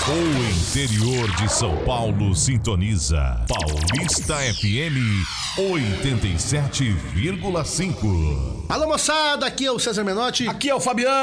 O interior de São Paulo sintoniza Paulista FM 87,5. Alô, moçada, aqui é o César Menotti. Aqui é o Fabiano.